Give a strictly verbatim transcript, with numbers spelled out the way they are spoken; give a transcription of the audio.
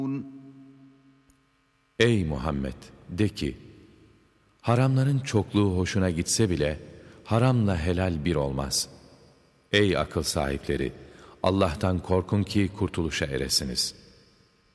Ey Muhammed! De ki, haramların çokluğu hoşuna gitse bile, haramla helal bir olmaz. Ey akıl sahipleri! Allah'tan korkun ki kurtuluşa eresiniz.